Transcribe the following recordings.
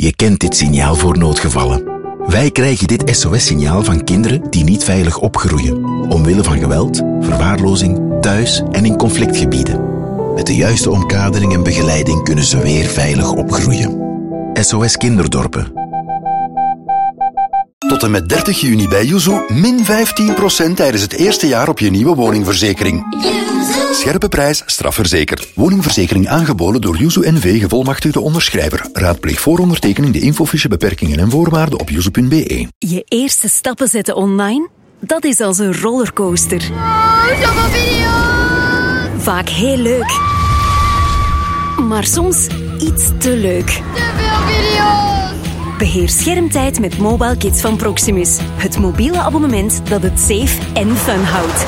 Je kent dit signaal voor noodgevallen. Wij krijgen dit SOS-signaal van kinderen die niet veilig opgroeien, omwille van geweld, verwaarlozing, thuis en in conflictgebieden. Met de juiste omkadering en begeleiding kunnen ze weer veilig opgroeien. SOS Kinderdorpen. Tot en met 30 juni bij Yuzu min 15% tijdens het eerste jaar op je nieuwe woningverzekering. Scherpe prijs, strafverzekerd. Woningverzekering aangeboden door Yuzu NV, gevolmachtigde onderschrijver. Raadpleeg voor ondertekening de infofiche, beperkingen en voorwaarden op yuzu.be. Je eerste stappen zetten online? Dat is als een rollercoaster. Zoveel video's! Vaak heel leuk. Maar soms iets te leuk. Te veel video's! Beheer schermtijd met Mobile Kids van Proximus. Het mobiele abonnement dat het safe en fun houdt.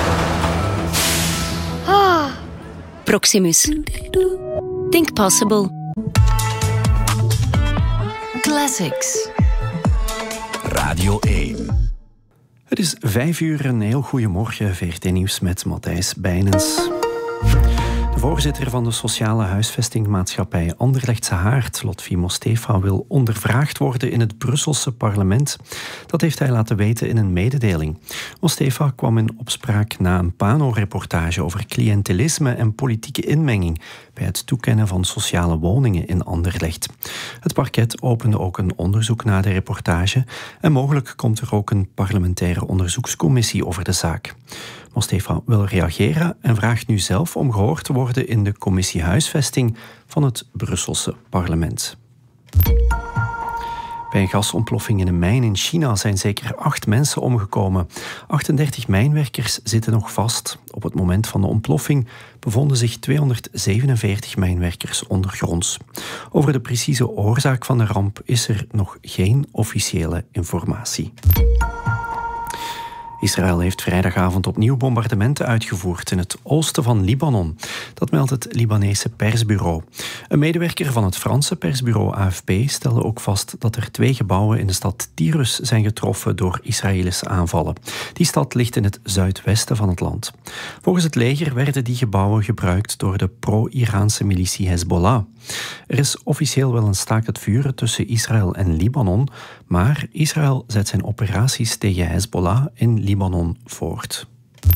Proximus. Think possible. Classics. Radio 1. Het is 5:00, een heel goeiemorgen. VRT Nieuws met Matthijs Bijnens. De voorzitter van de sociale huisvestingmaatschappij Anderlechtse Haard, Lotfi Mostefa, wil ondervraagd worden in het Brusselse parlement. Dat heeft hij laten weten in een mededeling. Mostefa kwam in opspraak na een Pano-reportage over cliëntelisme en politieke inmenging bij het toekennen van sociale woningen in Anderlecht. Het parket opende ook een onderzoek na de reportage en mogelijk komt er ook een parlementaire onderzoekscommissie over de zaak. Mostefa wil reageren en vraagt nu zelf om gehoord te worden in de commissie huisvesting van het Brusselse parlement. Bij een gasontploffing in een mijn in China zijn zeker 8 mensen omgekomen. 38 mijnwerkers zitten nog vast. Op het moment van de ontploffing bevonden zich 247 mijnwerkers ondergronds. Over de precieze oorzaak van de ramp is er nog geen officiële informatie. Israël heeft vrijdagavond opnieuw bombardementen uitgevoerd in het oosten van Libanon. Dat meldt het Libanese persbureau. Een medewerker van het Franse persbureau AFP stelde ook vast dat er 2 gebouwen in de stad Tyrus zijn getroffen door Israëlische aanvallen. Die stad ligt in het zuidwesten van het land. Volgens het leger werden die gebouwen gebruikt door de pro-Iraanse militie Hezbollah. Er is officieel wel een staakt het vuren tussen Israël en Libanon, maar Israël zet zijn operaties tegen Hezbollah in Libanon voort.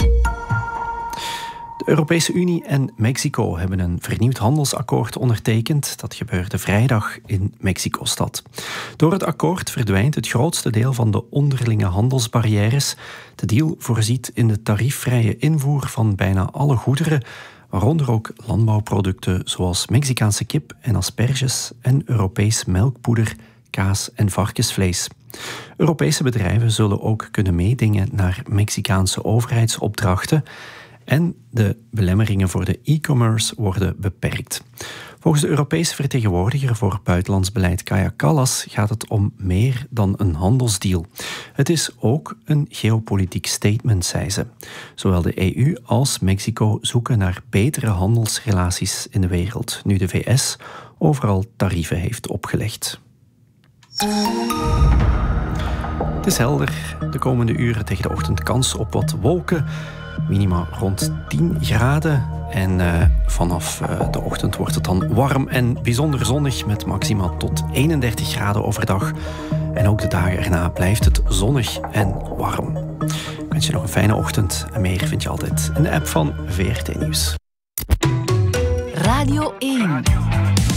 De Europese Unie en Mexico hebben een vernieuwd handelsakkoord ondertekend. Dat gebeurde vrijdag in Mexico-stad. Door het akkoord verdwijnt het grootste deel van de onderlinge handelsbarrières. De deal voorziet in de tariefvrije invoer van bijna alle goederen, waaronder ook landbouwproducten zoals Mexicaanse kip en asperges en Europees melkpoeder, kaas en varkensvlees. Europese bedrijven zullen ook kunnen meedingen naar Mexicaanse overheidsopdrachten en de belemmeringen voor de e-commerce worden beperkt. Volgens de Europese vertegenwoordiger voor buitenlands beleid Kaja Kallas gaat het om meer dan een handelsdeal. Het is ook een geopolitiek statement, zei ze. Zowel de EU als Mexico zoeken naar betere handelsrelaties in de wereld, nu de VS overal tarieven heeft opgelegd. Het is helder. De komende uren tegen de ochtend kans op wat wolken. Minima rond 10 graden. En vanaf de ochtend wordt het dan warm en bijzonder zonnig met maxima tot 31 graden overdag. En ook de dagen erna blijft het zonnig en warm. Ik wens je nog een fijne ochtend. En meer vind je altijd in de app van VRT Nieuws. Radio 1.